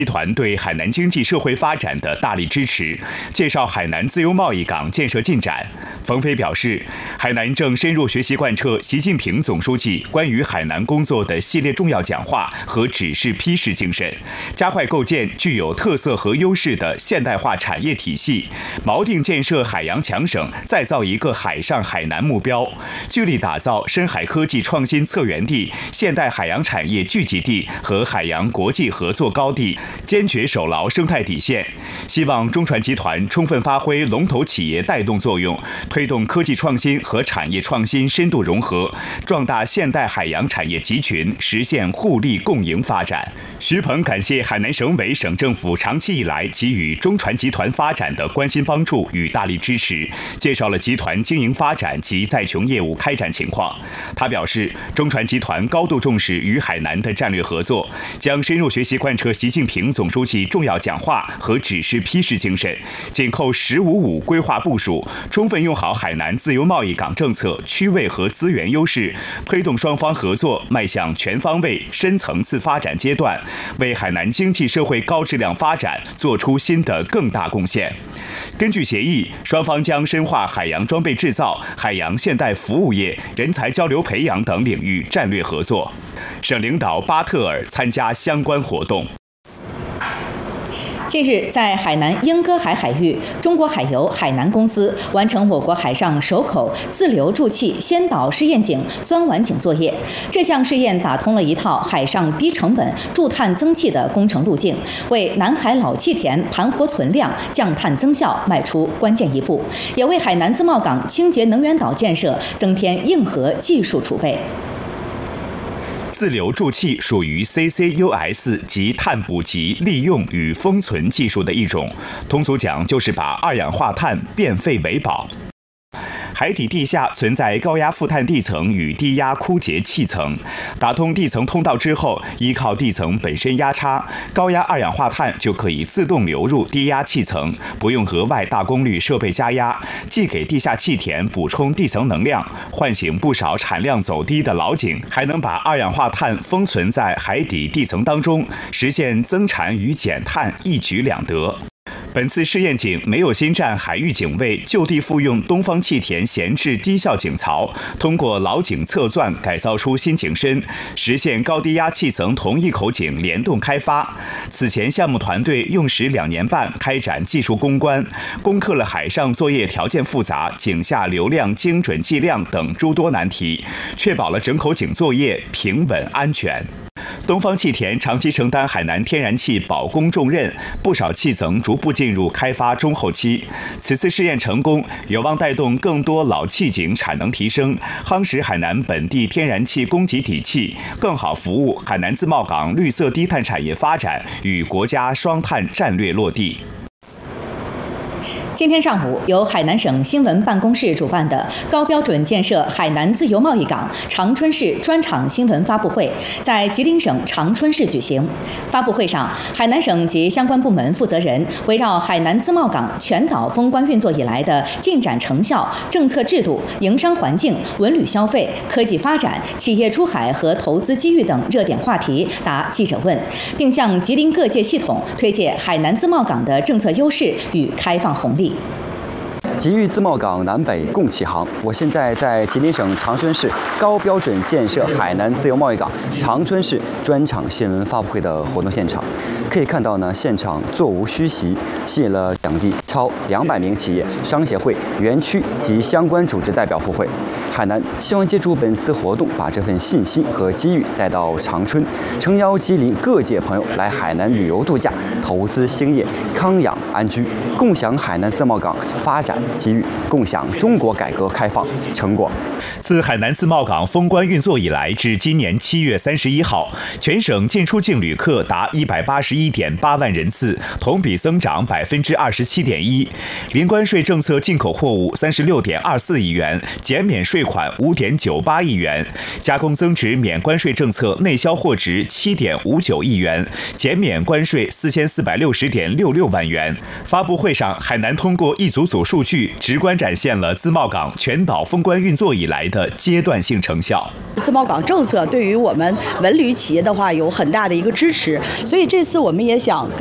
集团对海南经济社会发展的大力支持，介绍海南自由贸易港建设进展。冯飞表示，海南正深入学习贯彻习近平总书记关于海南工作的系列重要讲话和指示批示精神，加快构建具有特色和优势的现代化产业体系，锚定建设海洋强省、再造一个海上海南目标，聚力打造深海科技创新策源地、现代海洋产业聚集地和海洋国际合作高地，坚决守牢生态底线。希望中船集团充分发挥龙头企业带动作用，推动科技创新和产业创新深度融合，壮大现代海洋产业集群，实现互利共赢发展。徐鹏感谢海南省委省政府长期以来给予中船集团发展的关心帮助与大力支持，介绍了集团经营发展及在琼业务开展情况。他表示，中船集团高度重视与海南的战略合作，将深入学习贯彻习近平总书记重要讲话和指示批示精神，紧扣“15+5”规划部署，充分用好海南自由贸易港政策区位和资源优势，推动双方合作迈向全方位、深层次发展阶段，为海南经济社会高质量发展做出新的更大贡献。根据协议，双方将深化海洋装备制造、海洋现代服务业、人才交流培养等领域战略合作。省领导巴特尔参加相关活动。 近日，在海南英歌海海域，中国海油海南公司完成我国海上首口自流注气先导试验井钻碗井作业。这项试验打通了一套海上低成本驻碳增气的工程路径，为南海老气田盘活存量、降碳增效迈出关键一步，也为海南自贸港清洁能源岛建设增添硬核技术储备。 自流注气属于 CCUS 及碳捕集、利用与封存技术的一种，通俗讲就是把二氧化碳变废为宝。海底地下存在高压负碳地层与低压枯竭气层，打通地层通道之后，依靠地层本身压差，高压二氧化碳就可以自动流入低压气层，不用额外大功率设备加压，既给地下气田补充地层能量，唤醒不少产量走低的老井，还能把二氧化碳封存在海底地层当中，实现增产与减碳一举两得。本次试验井没有新占海域井位，就地复用东方气田闲置低效井槽，通过老井侧钻改造出新井身，实现高低压气层同一口井联动开发。此前项目团队用时2年半开展技术攻关，攻克了海上作业条件复杂、井下流量精准计量等诸多难题，确保了整口井作业平稳安全。东方气田长期承担海南天然气保供重任，不少气层逐步进入开发中后期。此次试验成功，有望带动更多老气井产能提升，夯实海南本地天然气供给体系，更好服务海南自贸港绿色低碳产业发展与国家双碳战略落地。 今天上午，由海南省新闻办公室主办的高标准建设海南自由贸易港长春市专场新闻发布会在吉林省长春市举行。发布会上，海南省及相关部门负责人围绕海南自贸港全岛封关运作以来的进展成效、政策制度、营商环境、文旅消费、科技发展、企业出海和投资机遇等热点话题答记者问，并向吉林各界系统推介海南自贸港的政策优势与开放红利。 吉裕自贸港南北共启航。我现在在吉林省长春市高标准建设海南自由贸易港长春市专场新闻发布会的活动现场，可以看到呢，现场座无虚席，吸引了两地超200名企业、商协会、园区及相关组织代表赴会。海南希望借助本次活动，把这份信心和机遇带到长春，诚邀吉林各界朋友来海南旅游度假、投资兴业、康养安居，共享海南自贸港发展机遇，共享中国改革开放成果。 自海南自贸港封关运作以来，至今年7月31号，全省进出境旅客达181.8万人次，同比增长27.1%。零关税政策进口货物36.24亿元，减免税税款5.98亿元，加工增值免关税政策内销货值7.59亿元，减免关税4460.66万元。发布会上，海南通过一组组数据，直观展现了自贸港全岛封关运作以来的阶段性成效。 自贸港政策对于我们文旅企业的话有很大的一个支持，所以这次我们也想